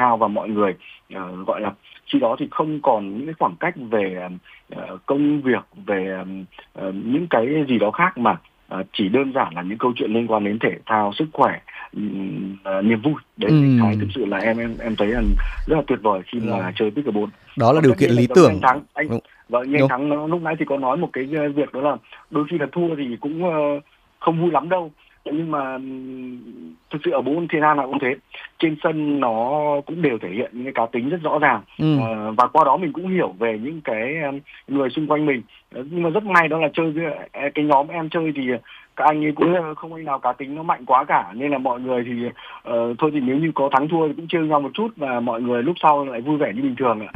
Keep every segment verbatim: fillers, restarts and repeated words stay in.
thao và mọi người uh, gọi là khi đó thì không còn những cái khoảng cách về uh, công việc, về uh, những cái gì đó khác, mà uh, chỉ đơn giản là những câu chuyện liên quan đến thể thao, sức khỏe, um, uh, niềm vui. Đấy là Ừm. cái thực sự là em em em thấy là rất là tuyệt vời khi Rồi. mà chơi pickleball. Đó là Còn điều tất kiện nhiên là lý giống như tưởng. anh Thắng, anh Đúng. vâng, như anh Đúng. Thắng nó, lúc nãy thì có nói một cái việc đó là đôi khi là thua thì cũng uh, không vui lắm đâu, nhưng mà um, thực sự ở bộ môn thể thao nào cũng thế, trên sân nó cũng đều thể hiện những cái cá tính rất rõ ràng. Ừ. uh, và qua đó mình cũng hiểu về những cái um, người xung quanh mình. Uh, nhưng mà rất may đó là chơi với uh, cái nhóm em chơi thì các anh ấy cũng không anh nào cá tính nó mạnh quá cả, nên là mọi người thì uh, thôi thì nếu như có thắng thua thì cũng trêu nhau một chút, và mọi người lúc sau lại vui vẻ như bình thường ạ.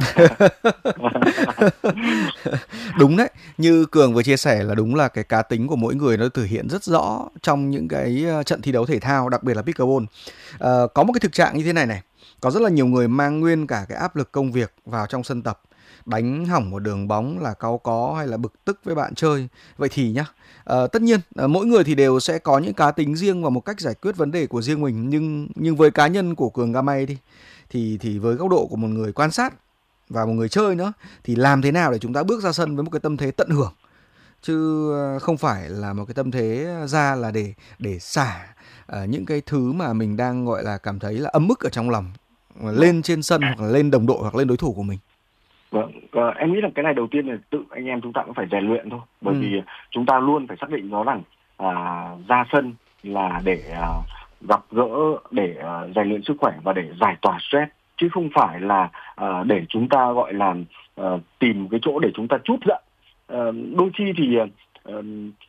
Đúng đấy, như Cường vừa chia sẻ là đúng là cái cá tính của mỗi người nó thể hiện rất rõ trong những cái trận thi đấu thể thao, đặc biệt là pickleball. À, có một cái thực trạng như thế này này, có rất là nhiều người mang nguyên cả cái áp lực công việc vào trong sân tập, đánh hỏng một đường bóng là cáu có hay là bực tức với bạn chơi. Vậy thì nhá, à, tất nhiên à, mỗi người thì đều sẽ có những cá tính riêng và một cách giải quyết vấn đề của riêng mình, nhưng nhưng với cá nhân của Cường Gamay đi thì thì với góc độ của một người quan sát và một người chơi nữa, thì làm thế nào để chúng ta bước ra sân với một cái tâm thế tận hưởng, chứ không phải là một cái tâm thế ra là để để xả uh, những cái thứ mà mình đang gọi là cảm thấy là ấm ức ở trong lòng lên trên sân, hoặc là lên đồng đội, hoặc lên đối thủ của mình. Vâng, uh, em nghĩ là cái này đầu tiên là tự anh em chúng ta cũng phải rèn luyện thôi, bởi ừ. vì chúng ta luôn phải xác định đó rằng uh, ra sân là để uh, gặp gỡ, để uh, rèn luyện sức khỏe và để giải tỏa stress, chứ không phải là uh, để chúng ta gọi là uh, tìm cái chỗ để chúng ta trút giận. Uh, đôi khi thì uh,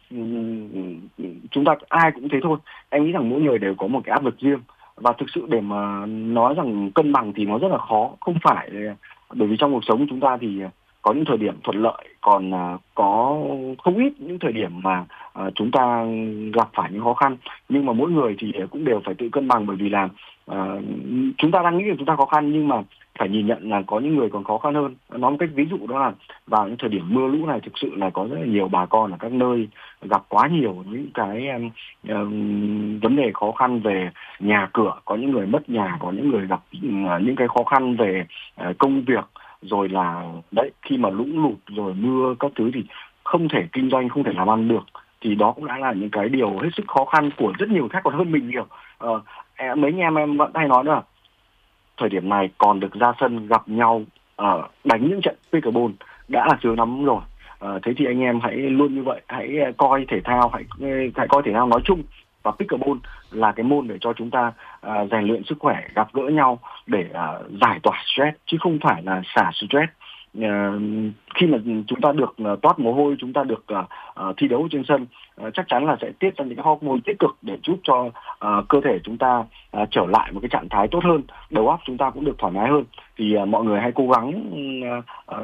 chúng ta ai cũng thế thôi. Em nghĩ rằng mỗi người đều có một cái áp lực riêng, và thực sự để mà nói rằng cân bằng thì nó rất là khó. Không phải, bởi vì trong cuộc sống chúng ta thì có những thời điểm thuận lợi, còn uh, có không ít những thời điểm mà uh, chúng ta gặp phải những khó khăn. Nhưng mà mỗi người thì cũng đều phải tự cân bằng, bởi vì là uh, chúng ta đang nghĩ là chúng ta khó khăn, nhưng mà phải nhìn nhận là có những người còn khó khăn hơn. Nói một cách ví dụ đó là vào những thời điểm mưa lũ này, thực sự là có rất là nhiều bà con ở các nơi gặp quá nhiều những cái um, um, vấn đề khó khăn về nhà cửa, có những người mất nhà, có những người gặp uh, những cái khó khăn về uh, công việc, rồi là đấy, khi mà lũ lụt rồi mưa các thứ thì không thể kinh doanh, không thể làm ăn được, thì đó cũng đã là những cái điều hết sức khó khăn của rất nhiều khác còn hơn mình nhiều. Uh, mấy anh em em vẫn hay nói đó, thời điểm này còn được ra sân gặp nhau uh, đánh những trận pickleball đã là sướng lắm rồi. Uh, thế thì anh em hãy luôn như vậy, hãy coi thể thao, hãy hãy coi thể thao nói chung, và pickleball là cái môn để cho chúng ta uh, rèn luyện sức khỏe, gặp gỡ nhau để uh, giải tỏa stress, chứ không phải là xả stress. Uh, khi mà chúng ta được uh, toát mồ hôi, chúng ta được uh, uh, thi đấu trên sân, uh, chắc chắn là sẽ tiết ra những hormone tích cực để giúp cho uh, cơ thể chúng ta uh, trở lại một cái trạng thái tốt hơn, đầu óc chúng ta cũng được thoải mái hơn. Thì uh, mọi người hãy cố gắng uh, uh,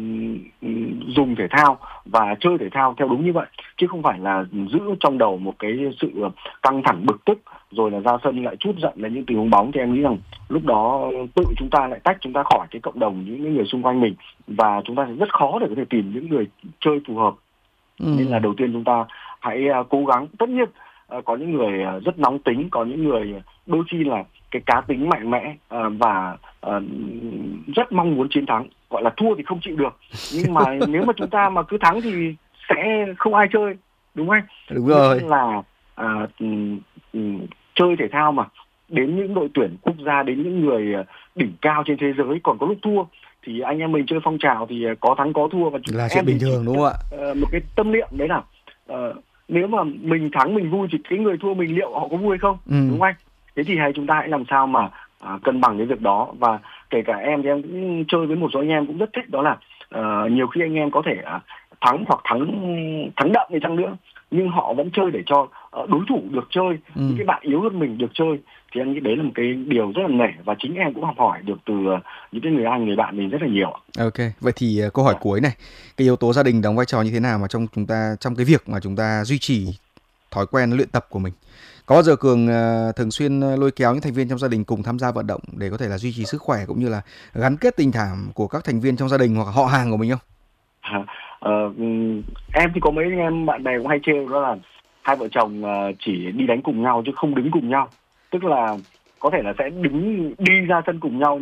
dùng thể thao và chơi thể thao theo đúng như vậy, chứ không phải là giữ trong đầu một cái sự căng thẳng bực tức rồi là ra sân lại trút giận lên những tình huống bóng. Thì em nghĩ rằng lúc đó tự chúng ta lại tách chúng ta khỏi cái cộng đồng, những người xung quanh mình, và chúng ta sẽ rất khó để có thể tìm những người chơi phù hợp. Ừ. Nên là đầu tiên chúng ta hãy uh, cố gắng. Tất nhiên uh, có những người uh, rất nóng tính, có những người đôi khi là cái cá tính mạnh mẽ uh, và uh, rất mong muốn chiến thắng, gọi là thua thì không chịu được. Nhưng mà nếu mà chúng ta mà cứ thắng thì sẽ không ai chơi, đúng không? Đúng rồi. Nên là uh, um, um, chơi thể thao mà đến những đội tuyển quốc gia, đến những người uh, đỉnh cao trên thế giới còn có lúc thua, thì anh em mình chơi phong trào thì có thắng có thua, và là chuyện bình thường, đúng không ạ? Uh, một cái tâm niệm đấy là uh, nếu mà mình thắng mình vui thì cái người thua mình liệu họ có vui hay không, ừ. đúng không anh? Thế thì hay chúng ta hãy làm sao mà uh, cân bằng cái việc đó. Và kể cả em thì em cũng chơi với một số anh em cũng rất thích, đó là uh, nhiều khi anh em có thể uh, thắng hoặc thắng thắng đậm đi chăng nữa, nhưng họ vẫn chơi để cho uh, đối thủ được chơi, ừ. những cái bạn yếu hơn mình được chơi. Thì anh nghĩ đấy là một cái điều rất là nể, và chính em cũng học hỏi được từ uh, những cái người anh, người bạn mình rất là nhiều. Ok, vậy thì uh, câu hỏi à. cuối này, cái yếu tố gia đình đóng vai trò như thế nào mà trong chúng ta trong cái việc mà chúng ta duy trì thói quen luyện tập của mình? Có bao giờ Cường uh, thường xuyên lôi kéo những thành viên trong gia đình cùng tham gia vận động để có thể là duy trì sức khỏe cũng như là gắn kết tình cảm của các thành viên trong gia đình hoặc họ hàng của mình không? À, uh, em thì có mấy anh em bạn bè cũng hay trêu đó là hai vợ chồng uh, chỉ đi đánh cùng nhau chứ không đứng cùng nhau, tức là có thể là sẽ đứng đi ra sân cùng nhau